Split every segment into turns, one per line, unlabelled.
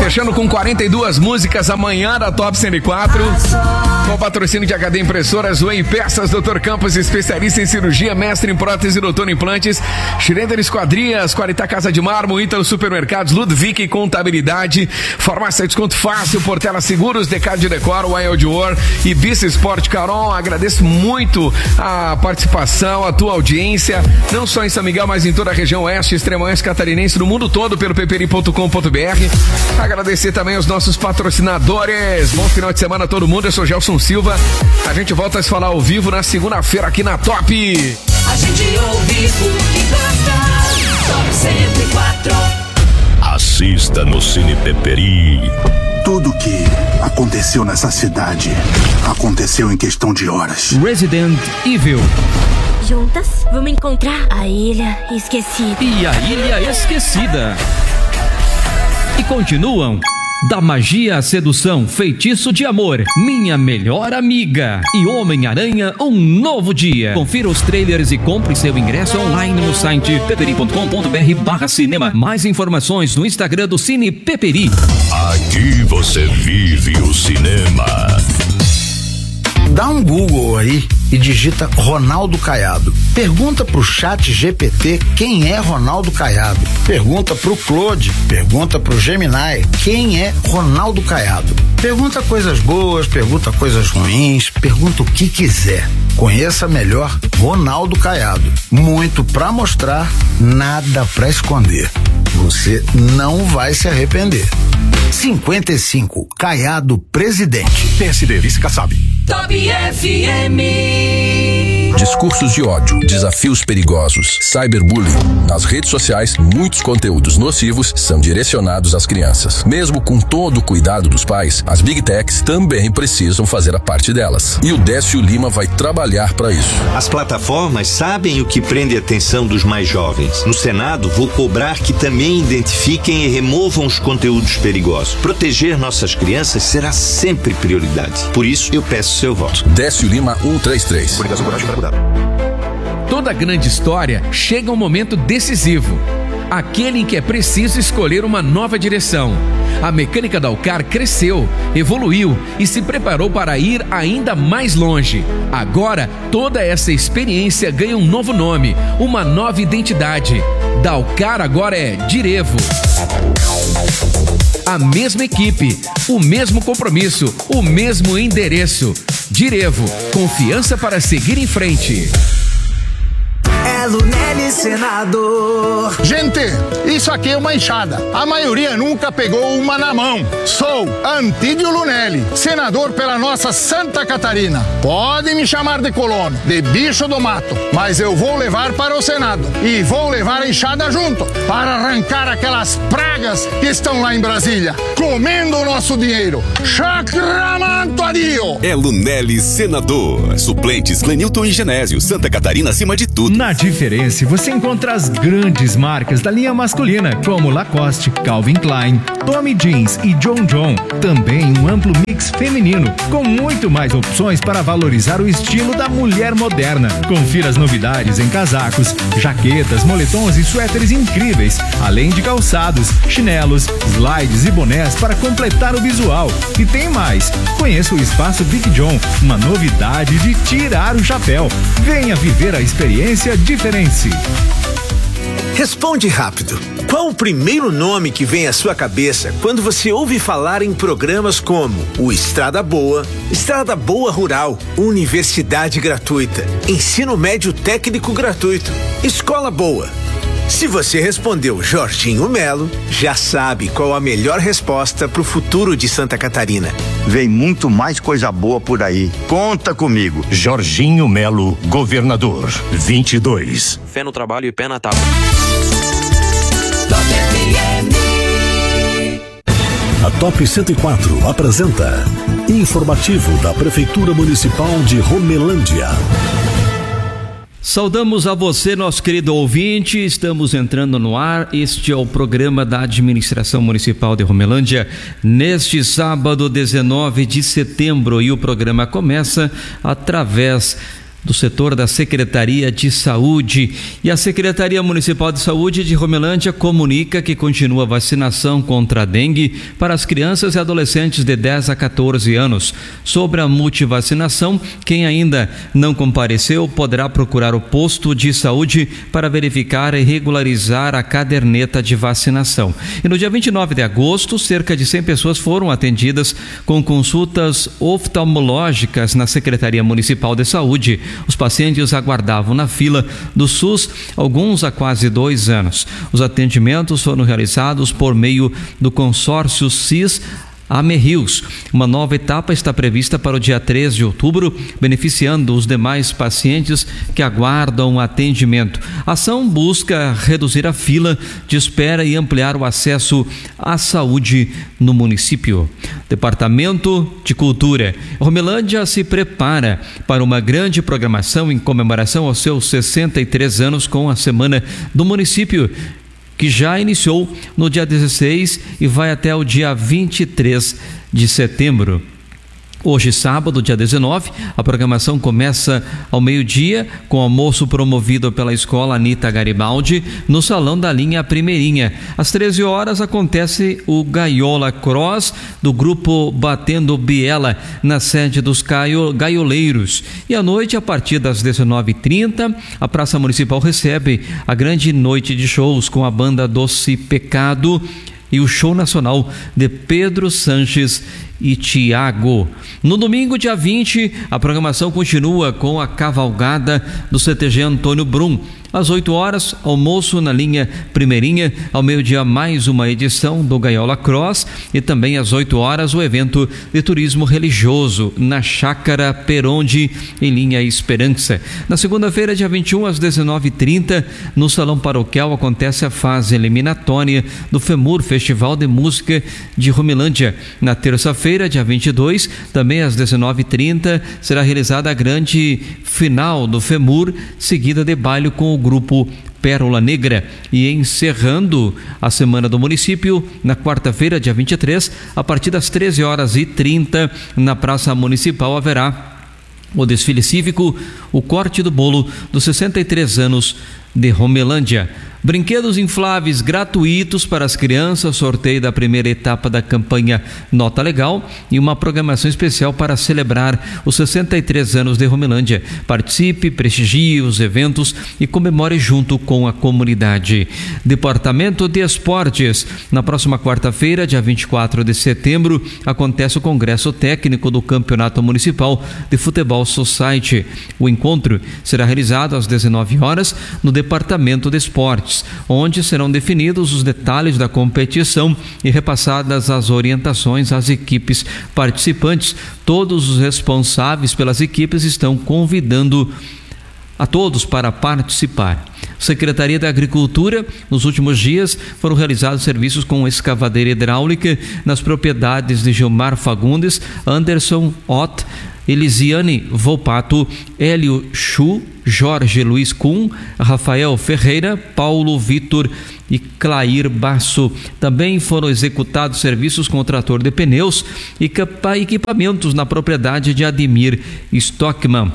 Fechando com 42 músicas amanhã da Top 104. Com patrocínio de HD Impressoras, Way Peças, Dr. Campos, especialista em cirurgia, mestre em prótese e doutor em implantes. Schroeder Esquadrias, Qualitá Casa de Mármore, Ítalo Supermercados, Ludwig Contabilidade, Farmácia Desconto Fácil, Portela Seguros, Decade Decor, Wild War e Bici Sport Caron. Agradeço muito a participação, a tua audiência, não só em São Miguel, mas em toda a região oeste, extremo oeste catarinense, no mundo todo, pelo peperi.com.br. Agradecer também aos nossos patrocinadores. Bom final de semana a todo mundo. Eu sou Gelson Silva. A gente volta a se falar ao vivo na segunda-feira aqui na Top.
A gente ouve porque gosta. Top 104.
Assista no Cine Peperi.
Tudo que aconteceu nessa cidade aconteceu em questão de horas.
Resident Evil.
Juntas, vamos encontrar a Ilha Esquecida.
E a Ilha Esquecida. E continuam Da Magia à Sedução, Feitiço de Amor, Minha Melhor Amiga e Homem-Aranha, Um Novo Dia. Confira os trailers e compre seu ingresso online no site peperi.com.br/cinema. Mais informações no Instagram do Cine Peperi.
Aqui você vive o cinema.
Dá um Google aí e digita Ronaldo Caiado. Pergunta pro Chat GPT quem é Ronaldo Caiado. Pergunta pro Claude, pergunta pro Gemini quem é Ronaldo Caiado. Pergunta coisas boas, pergunta coisas ruins, pergunta o que quiser. Conheça melhor Ronaldo Caiado. Muito pra mostrar, nada pra esconder. Você não vai se arrepender. 55, Caiado Presidente.
PSD, vice-Kassab.
Top FM.
Discursos de ódio, desafios perigosos, cyberbullying. Nas redes sociais, muitos conteúdos nocivos são direcionados às crianças. Mesmo com todo o cuidado dos pais, as Big Techs também precisam fazer a parte delas. E o Décio Lima vai trabalhar para isso.
As plataformas sabem o que prende a atenção dos mais jovens. No Senado, vou cobrar que também identifiquem e removam os conteúdos perigosos. Proteger nossas crianças será sempre prioridade. Por isso, eu peço seu voto.
Décio Lima 133.
Coligação Coragem para Mudar.
Toda grande história chega um momento decisivo. Aquele em que é preciso escolher uma nova direção. A Mecânica Dalcar cresceu, evoluiu e se preparou para ir ainda mais longe. Agora, toda essa experiência ganha um novo nome, uma nova identidade. Dalcar agora é Direvo. A mesma equipe, o mesmo compromisso, o mesmo endereço. Direvo, confiança para seguir em frente.
Lunelli Senador.
Gente, isso aqui é uma enxada. A maioria nunca pegou uma na mão. Sou Antídio Lunelli, senador pela nossa Santa Catarina. Pode me chamar de colono, de bicho do mato, mas eu vou levar para o Senado e vou levar a enxada junto para arrancar aquelas pragas que estão lá em Brasília, comendo o nosso dinheiro. Chacramanto adio.
É Lunelli Senador. Suplentes Clenilton e Genésio. Santa Catarina acima de tudo.
Na Diferença, você encontra as grandes marcas da linha masculina, como Lacoste, Calvin Klein, Tommy Jeans e John John. Também um amplo mix feminino, com muito mais opções para valorizar o estilo da mulher moderna. Confira as novidades em casacos, jaquetas, moletons e suéteres incríveis, além de calçados, chinelos, slides e bonés para completar o visual. E tem mais! Conheça o Espaço Big John, uma novidade de tirar o chapéu. Venha viver a experiência diferente.
Responde rápido. Qual o primeiro nome que vem à sua cabeça quando você ouve falar em programas como o Estrada Boa Rural, Universidade Gratuita, Ensino Médio Técnico Gratuito, Escola Boa? Se você respondeu Jorginho Melo, já sabe qual a melhor resposta para o futuro de Santa Catarina.
Vem muito mais coisa boa por aí. Conta comigo.
Jorginho Melo, governador. 22.
Fé no trabalho e pé na tábua.
A Top 104 apresenta Informativo da Prefeitura Municipal de Romelândia.
Saudamos a você, nosso querido ouvinte. Estamos entrando no ar. Este é o programa da Administração Municipal de Romelândia, neste sábado, 19 de setembro. E o programa começa através
do setor da Secretaria de Saúde. E a Secretaria Municipal de Saúde de Romelândia comunica que continua a vacinação contra a dengue para as crianças e adolescentes de 10 a 14 anos. Sobre a multivacinação, quem ainda não compareceu poderá procurar o posto de saúde para verificar e regularizar a caderneta de vacinação. E no dia 29 de agosto, cerca de 100 pessoas foram atendidas com consultas oftalmológicas na Secretaria Municipal de Saúde. Os pacientes aguardavam na fila do SUS, alguns há quase 2 anos. Os atendimentos foram realizados por meio do consórcio CIS Amerrios. Uma nova etapa está prevista para o dia 3 de outubro, beneficiando os demais pacientes que aguardam atendimento. A ação busca reduzir a fila de espera e ampliar o acesso à saúde no município. Departamento de Cultura. Romelândia se prepara para uma grande programação em comemoração aos seus 63 anos com a Semana do Município, que já iniciou no dia 16 e vai até o dia 23 de setembro. Hoje, sábado, dia 19, a programação começa ao meio-dia com almoço promovido pela Escola Anita Garibaldi no Salão da Linha Primeirinha. Às 13 horas acontece o Gaiola Cross do grupo Batendo Biela na sede dos Gaioleiros. E à noite, a partir das 19h30, a Praça Municipal recebe a grande noite de shows com a banda Doce Pecado e o show nacional de Pedro Sanches e Tiago. No domingo, dia 20, a programação continua com a cavalgada do CTG Antônio Brum. Às 8 horas, almoço na linha Primeirinha. Ao meio-dia, mais uma edição do Gaiola Cross. E também às 8 horas, o evento de turismo religioso na Chácara Peronde, em linha Esperança. Na segunda-feira, dia 21, às 19h30, no Salão Paroquial, acontece a fase eliminatória do FEMUR, Festival de Música de Romelândia. Na terça-feira, dia 22, também às 19h30, será realizada a grande final do FEMUR, seguida de baile com o grupo Pérola Negra. E encerrando a Semana do Município, na quarta-feira, dia 23, a partir das 13h30, na Praça Municipal haverá o desfile cívico, o corte do bolo dos 63 anos de Romelândia. Brinquedos infláveis gratuitos para as crianças, sorteio da primeira etapa da campanha Nota Legal e uma programação especial para celebrar os 63 anos de Romelândia. Participe, prestigie os eventos e comemore junto com a comunidade. Departamento de Esportes. Na próxima quarta-feira, dia 24 de setembro, acontece o Congresso Técnico do Campeonato Municipal de Futebol Society. O encontro será realizado às 19 horas no Departamento de Esportes, onde serão definidos os detalhes da competição e repassadas as orientações às equipes participantes. Todos os responsáveis pelas equipes estão convidando a todos para participar. Secretaria da Agricultura. Nos últimos dias foram realizados serviços com escavadeira hidráulica nas propriedades de Gilmar Fagundes, Anderson Ott, Elisiane Volpato, Hélio Chu, Jorge Luiz Kuhn, Rafael Ferreira, Paulo Vitor e Clair Basso. Também foram executados serviços com trator de pneus e equipamentos na propriedade de Ademir Stockman.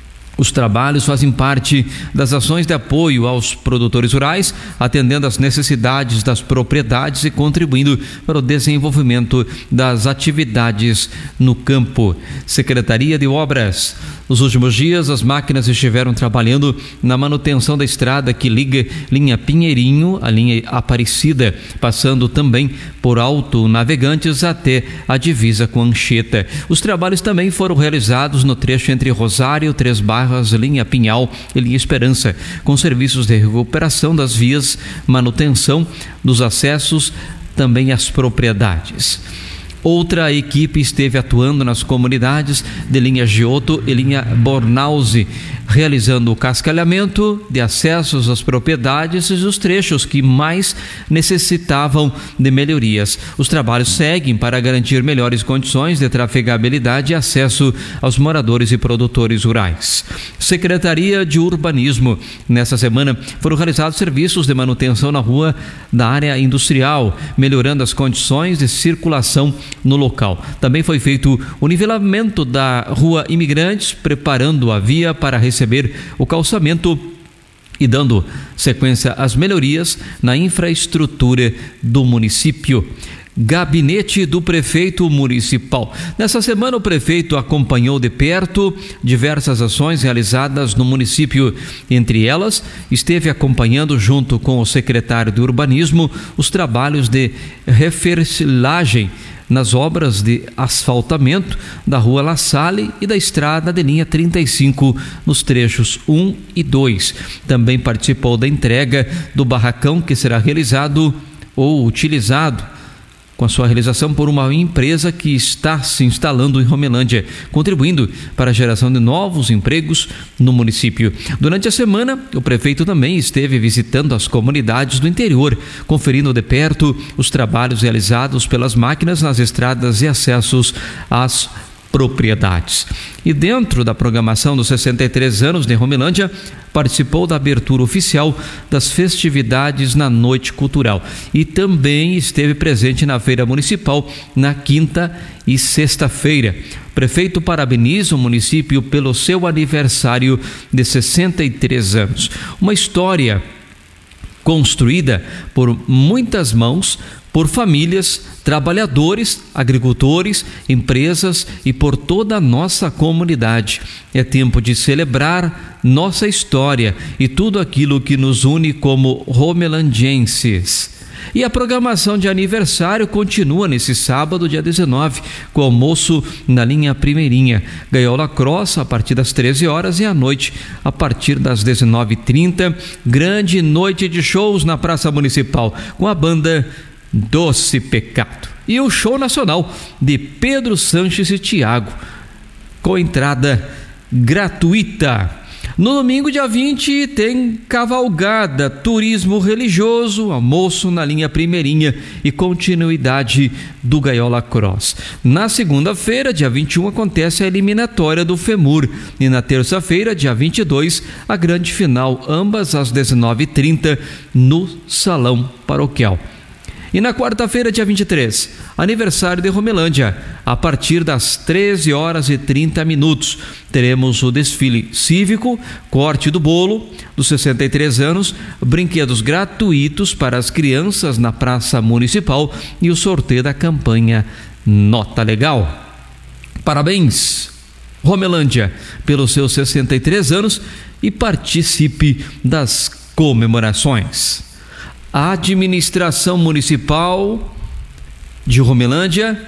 Os trabalhos fazem parte das ações de apoio aos produtores rurais, atendendo às necessidades das propriedades e contribuindo para o desenvolvimento das atividades no campo. Secretaria de Obras. Nos últimos dias, as máquinas estiveram trabalhando na manutenção da estrada que liga linha Pinheirinho à linha Aparecida, passando também por Alto Navegantes até a divisa com Anchieta. Os trabalhos também foram realizados no trecho entre Rosário, Três Barras, linha Pinhal e linha Esperança, com serviços de recuperação das vias, manutenção dos acessos também às propriedades. Outra equipe esteve atuando nas comunidades de linha Giotto e linha Bornause, realizando o cascalhamento de acessos às propriedades e os trechos que mais necessitavam de melhorias. Os trabalhos seguem para garantir melhores condições de trafegabilidade e acesso aos moradores e produtores rurais. Secretaria de Urbanismo. Nessa semana foram realizados serviços de manutenção na rua da área industrial, melhorando as condições de circulação no local. Também foi feito o nivelamento da rua Imigrantes, preparando a via para receber o calçamento e dando sequência às melhorias na infraestrutura do município. Gabinete do Prefeito Municipal. Nessa semana, o prefeito acompanhou de perto diversas ações realizadas no município. Entre elas, esteve acompanhando, junto com o secretário de Urbanismo, os trabalhos de refertilagem nas obras de asfaltamento da rua La Salle e da estrada de linha 35 nos trechos 1 e 2. Também participou da entrega do barracão que será realizado ou utilizado com a sua realização por uma empresa que está se instalando em Romelândia, contribuindo para a geração de novos empregos no município. Durante a semana, o prefeito também esteve visitando as comunidades do interior, conferindo de perto os trabalhos realizados pelas máquinas nas estradas e acessos às propriedades. E dentro da programação dos 63 anos de Romelândia, participou da abertura oficial das festividades na Noite Cultural e também esteve presente na Feira Municipal na quinta e sexta-feira. O prefeito parabeniza o município pelo seu aniversário de 63 anos. Uma história construída por muitas mãos, por famílias, trabalhadores, agricultores, empresas e por toda a nossa comunidade. É tempo de celebrar nossa história e tudo aquilo que nos une como romelandienses. E a programação de aniversário continua nesse sábado, dia 19, com almoço na linha Primeirinha. Gaiola Cross a partir das 13 horas e à noite a partir das 19h30. Grande noite de shows na Praça Municipal com a banda Doce Pecado. E o show nacional de Pedro Sanches e Thiago, com entrada gratuita. No domingo, dia 20, tem cavalgada, turismo religioso, almoço na linha Primeirinha e continuidade do Gaiola Cross. Na segunda-feira, dia 21, acontece a eliminatória do FEMUR e na terça-feira, dia 22, a grande final, ambas às 19h30 no Salão Paroquial. E na quarta-feira, dia 23, aniversário de Romelândia, a partir das 13 horas e 30 minutos, teremos o desfile cívico, corte do bolo dos 63 anos, brinquedos gratuitos para as crianças na Praça Municipal e o sorteio da campanha Nota Legal. Parabéns, Romelândia, pelos seus 63 anos e participe das comemorações. A administração municipal de Romelândia,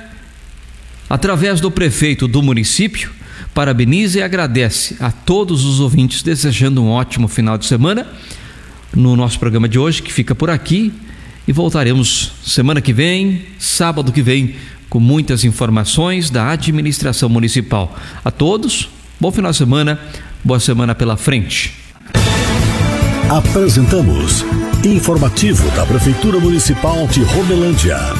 através do prefeito do município, parabeniza e agradece a todos os ouvintes, desejando um ótimo final de semana no nosso programa de hoje, que fica por aqui, e voltaremos semana que vem, sábado que vem, com muitas informações da administração municipal. A todos, bom final de semana, boa semana pela frente.
Apresentamos Informativo da Prefeitura Municipal de Romelândia.